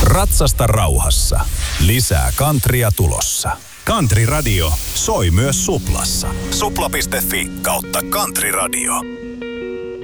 Ratsasta rauhassa. Lisää countrya tulossa. Country Radio soi myös Suplassa. Supla.fi/countryradio.